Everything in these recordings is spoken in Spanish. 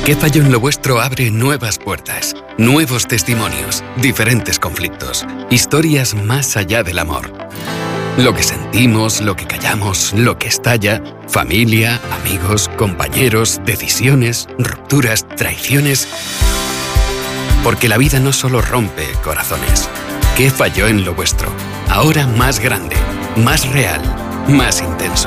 ¿Qué falló en lo vuestro? Abre nuevas puertas, nuevos testimonios, diferentes conflictos, historias más allá del amor. Lo que sentimos, lo que callamos, lo que estalla, familia, amigos, compañeros, decisiones, rupturas, traiciones. Porque la vida no solo rompe corazones. ¿Qué falló en lo vuestro? Ahora más grande, más real, más intenso.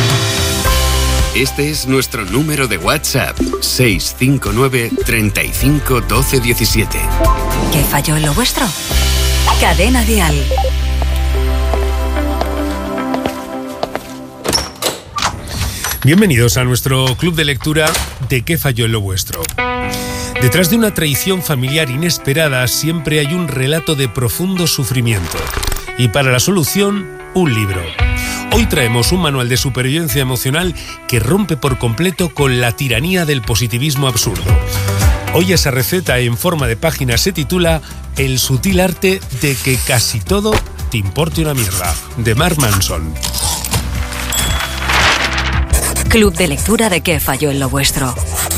Este es nuestro número de WhatsApp, 659 35 12 17. ¿Qué falló en lo vuestro? Cadena Dial. Bienvenidos a nuestro club de lectura de ¿Qué falló en lo vuestro? Detrás de una traición familiar inesperada siempre hay un relato de profundo sufrimiento. Y para la solución, un libro. Hoy traemos un manual de supervivencia emocional que rompe por completo con la tiranía del positivismo absurdo. Hoy esa receta en forma de página se titula El sutil arte de que casi todo te importe una mierda, de Mark Manson. Club de lectura de ¿Qué falló en lo vuestro?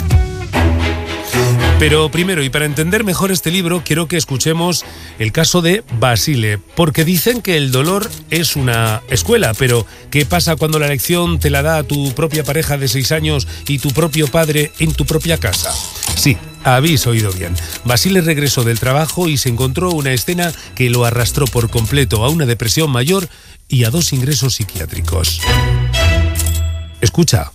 Pero primero, y para entender mejor este libro, quiero que escuchemos el caso de Basile, porque dicen que el dolor es una escuela, pero ¿qué pasa cuando la lección te la da tu propia pareja de 6 años y tu propio padre en tu propia casa? Sí, habéis oído bien. Basile regresó del trabajo y se encontró una escena que lo arrastró por completo a una depresión mayor y a 2 ingresos psiquiátricos. Escucha.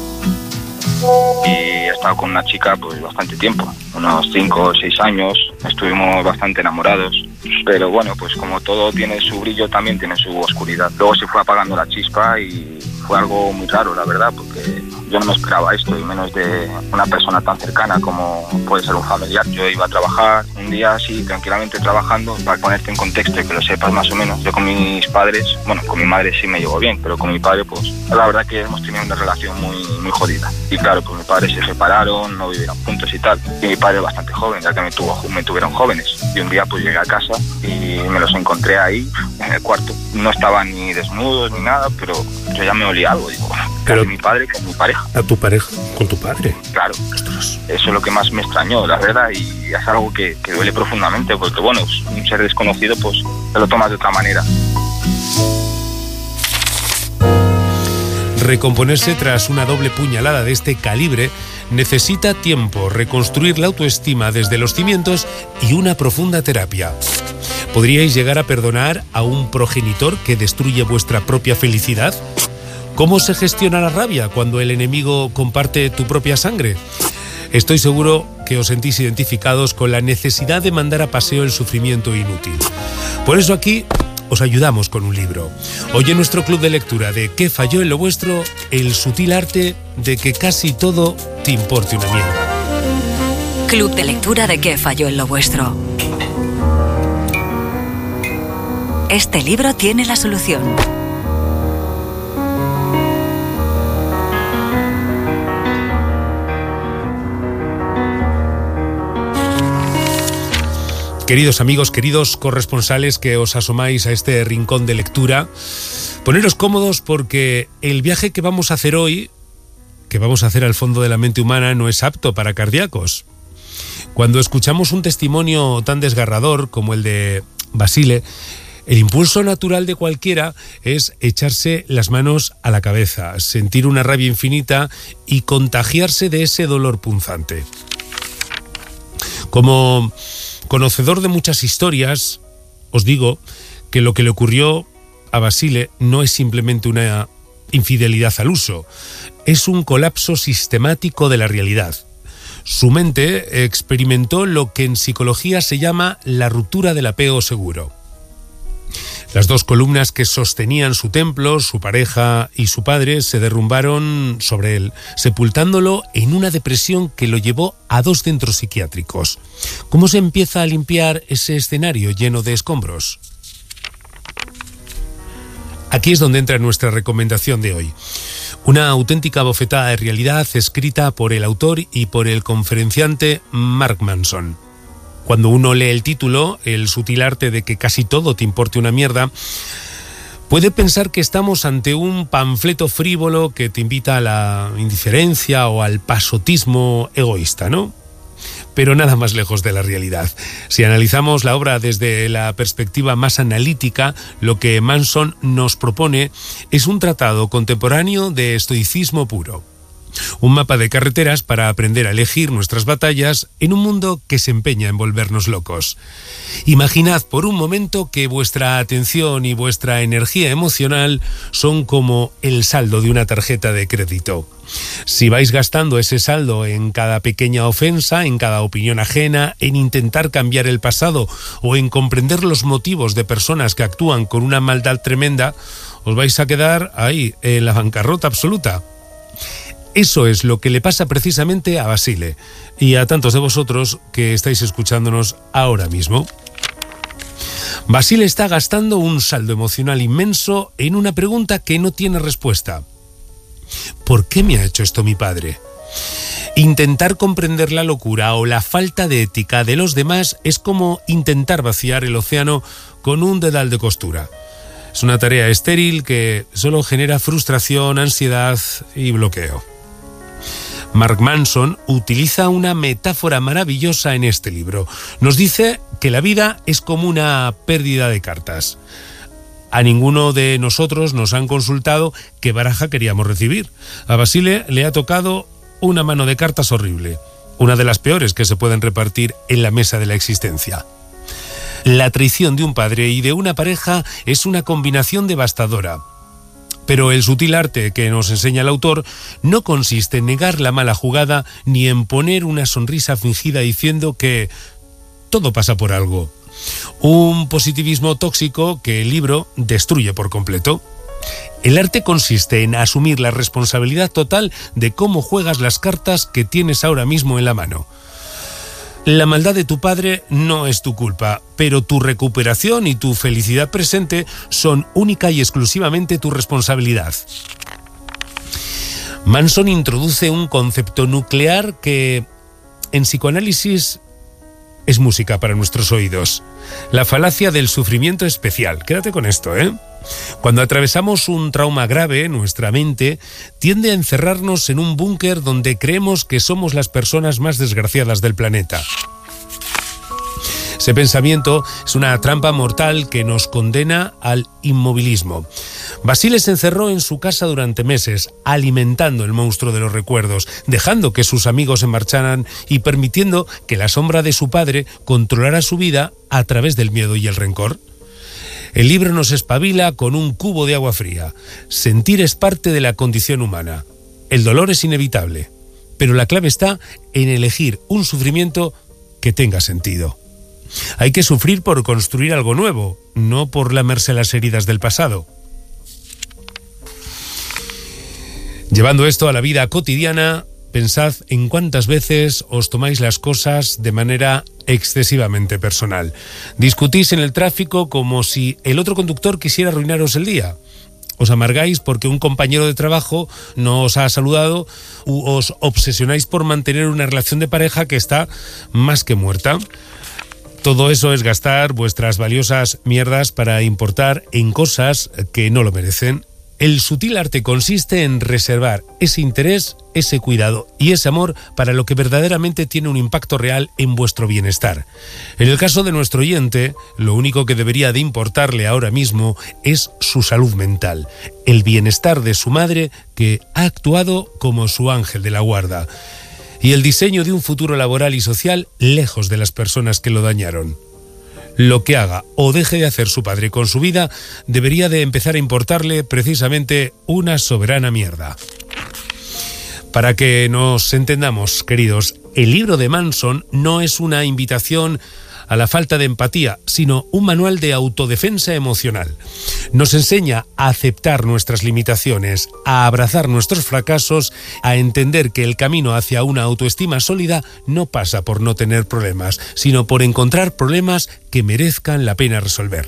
Y he estado con una chica pues bastante tiempo, unos 5 o 6 años, estuvimos bastante enamorados, pero bueno, pues como todo tiene su brillo, también tiene su oscuridad. Luego se fue apagando la chispa y fue algo muy raro, la verdad, porque yo no me esperaba esto, y menos de una persona tan cercana como puede ser un familiar. Yo iba a trabajar un día así, tranquilamente trabajando, para ponerte en contexto y que lo sepas más o menos. Yo con mis padres, bueno, con mi madre sí me llevo bien, pero con mi padre, pues, la verdad que hemos tenido una relación muy jodida. Y claro, pues mis padres se separaron, no vivieron juntos y tal. Y mi padre bastante joven, ya que me tuvieron jóvenes. Y un día pues llegué a casa y me los encontré ahí, en el cuarto. No estaban ni desnudos ni nada, pero yo ya me olía algo, digo, pero mi padre con mi pareja. ¿A tu pareja? ¿Con tu padre? Claro. Ostras. Eso es lo que más me extrañó, la verdad, y es algo que duele profundamente, porque bueno, un ser desconocido pues te lo tomas de otra manera. Recomponerse tras una doble puñalada de este calibre necesita tiempo, reconstruir la autoestima desde los cimientos y una profunda terapia. ¿Podríais llegar a perdonar a un progenitor que destruye vuestra propia felicidad? ¿Cómo se gestiona la rabia cuando el enemigo comparte tu propia sangre? Estoy seguro que os sentís identificados con la necesidad de mandar a paseo el sufrimiento inútil. Por eso aquí os ayudamos con un libro. Hoy en nuestro club de lectura de ¿Qué falló en lo vuestro? El sutil arte de que casi todo te importe una mierda. Club de lectura de ¿Qué falló en lo vuestro? Este libro tiene la solución. Queridos amigos, queridos corresponsales que os asomáis a este rincón de lectura, poneros cómodos porque el viaje que vamos a hacer hoy, que vamos a hacer al fondo de la mente humana, no es apto para cardíacos. Cuando escuchamos un testimonio tan desgarrador como el de Basile, el impulso natural de cualquiera es echarse las manos a la cabeza, sentir una rabia infinita y contagiarse de ese dolor punzante. Como conocedor de muchas historias, os digo que lo que le ocurrió a Basile no es simplemente una infidelidad al uso, es un colapso sistemático de la realidad. Su mente experimentó lo que en psicología se llama la ruptura del apego seguro. Las 2 columnas que sostenían su templo, su pareja y su padre, se derrumbaron sobre él, sepultándolo en una depresión que lo llevó a 2 centros psiquiátricos. ¿Cómo se empieza a limpiar ese escenario lleno de escombros? Aquí es donde entra nuestra recomendación de hoy. Una auténtica bofetada de realidad escrita por el autor y por el conferenciante Mark Manson. Cuando uno lee el título, El sutil arte de que casi todo te importe una mierda, Puede pensar que estamos ante un panfleto frívolo que te invita a la indiferencia o al pasotismo egoísta, ¿no? Pero nada más lejos de la realidad. Si analizamos la obra desde la perspectiva más analítica, lo que Manson nos propone es un tratado contemporáneo de estoicismo puro. Un mapa de carreteras para aprender a elegir nuestras batallas en un mundo que se empeña en volvernos locos. Imaginad por un momento que vuestra atención y vuestra energía emocional son como el saldo de una tarjeta de crédito. Si vais gastando ese saldo en cada pequeña ofensa, en cada opinión ajena, en intentar cambiar el pasado o en comprender los motivos de personas que actúan con una maldad tremenda, os vais a quedar ahí, en la bancarrota absoluta. Eso es lo que le pasa precisamente a Basile y a tantos de vosotros que estáis escuchándonos ahora mismo. Basile está gastando un saldo emocional inmenso en una pregunta que no tiene respuesta. ¿Por qué me ha hecho esto mi padre? Intentar comprender la locura o la falta de ética de los demás es como intentar vaciar el océano con un dedal de costura. Es una tarea estéril que solo genera frustración, ansiedad y bloqueo. Mark Manson utiliza una metáfora maravillosa en este libro. Nos dice que la vida es como una pérdida de cartas. A ninguno de nosotros nos han consultado qué baraja queríamos recibir. A Basile le ha tocado una mano de cartas horrible, una de las peores que se pueden repartir en la mesa de la existencia. La traición de un padre y de una pareja es una combinación devastadora. Pero el sutil arte que nos enseña el autor no consiste en negar la mala jugada ni en poner una sonrisa fingida diciendo que todo pasa por algo. Un positivismo tóxico que el libro destruye por completo. El arte consiste en asumir la responsabilidad total de cómo juegas las cartas que tienes ahora mismo en la mano. La maldad de tu padre no es tu culpa, pero tu recuperación y tu felicidad presente son única y exclusivamente tu responsabilidad. Manson introduce un concepto nuclear que en psicoanálisis es música para nuestros oídos. La falacia del sufrimiento especial. Quédate con esto, ¿eh? Cuando atravesamos un trauma grave, nuestra mente tiende a encerrarnos en un búnker donde creemos que somos las personas más desgraciadas del planeta. Ese pensamiento es una trampa mortal que nos condena al inmovilismo. Basile se encerró en su casa durante meses, alimentando el monstruo de los recuerdos, dejando que sus amigos se marcharan y permitiendo que la sombra de su padre controlara su vida a través del miedo y el rencor. El libro nos espabila con un cubo de agua fría. Sentir es parte de la condición humana. El dolor es inevitable, pero la clave está en elegir un sufrimiento que tenga sentido. Hay que sufrir por construir algo nuevo, no por lamerse las heridas del pasado. Llevando esto a la vida cotidiana, pensad en cuántas veces os tomáis las cosas de manera excesivamente personal. Discutís en el tráfico como si el otro conductor quisiera arruinaros el día. Os amargáis porque un compañero de trabajo no os ha saludado u os obsesionáis por mantener una relación de pareja que está más que muerta. Todo eso es gastar vuestras valiosas mierdas para importar en cosas que no lo merecen. El sutil arte consiste en reservar ese interés, ese cuidado y ese amor para lo que verdaderamente tiene un impacto real en vuestro bienestar. En el caso de nuestro oyente, lo único que debería de importarle ahora mismo es su salud mental, el bienestar de su madre que ha actuado como su ángel de la guarda, y el diseño de un futuro laboral y social lejos de las personas que lo dañaron. Lo que haga o deje de hacer su padre con su vida debería de empezar a importarle precisamente una soberana mierda. Para que nos entendamos, queridos, el libro de Manson no es una invitación a la falta de empatía, sino un manual de autodefensa emocional. Nos enseña a aceptar nuestras limitaciones, a abrazar nuestros fracasos, a entender que el camino hacia una autoestima sólida no pasa por no tener problemas, sino por encontrar problemas que merezcan la pena resolver.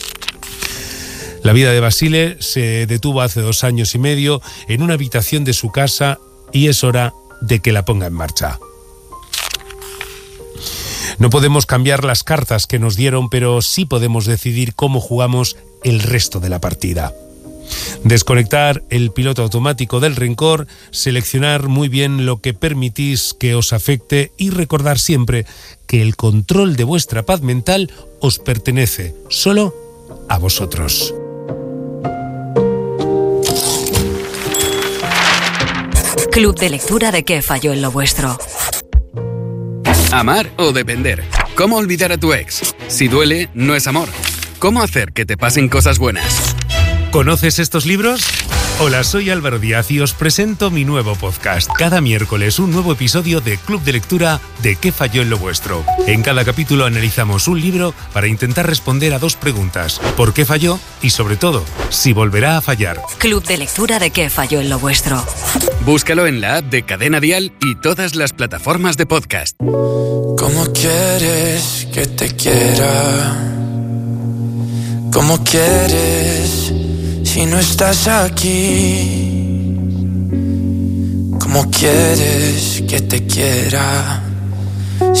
La vida de Basile se detuvo hace 2 años y medio en una habitación de su casa y es hora de que la ponga en marcha. No podemos cambiar las cartas que nos dieron, pero sí podemos decidir cómo jugamos el resto de la partida. Desconectar el piloto automático del rencor, seleccionar muy bien lo que permitís que os afecte y recordar siempre que el control de vuestra paz mental os pertenece solo a vosotros. Club de lectura de ¿Qué falló en lo vuestro? Amar o depender. ¿Cómo olvidar a tu ex? Si duele, no es amor. ¿Cómo hacer que te pasen cosas buenas? ¿Conoces estos libros? Hola, soy Álvaro Díaz y os presento mi nuevo podcast. Cada miércoles un nuevo episodio de Club de Lectura de ¿Qué falló en lo vuestro? En cada capítulo analizamos un libro para intentar responder a 2 preguntas. ¿Por qué falló? Y sobre todo, si volverá a fallar. Club de Lectura de ¿Qué falló en lo vuestro? Búscalo en la app de Cadena Dial y todas las plataformas de podcast. ¿Cómo quieres que te quiera? ¿Cómo quieres si no estás aquí? ¿Cómo quieres que te quiera?